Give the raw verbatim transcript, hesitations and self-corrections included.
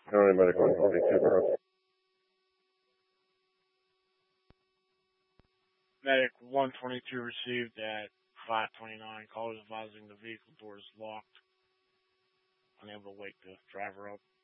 County Medical one twenty-two, bro. Medic one twenty-two received at five twenty-nine. Callers advising the vehicle door is locked. Unable to wake the driver up.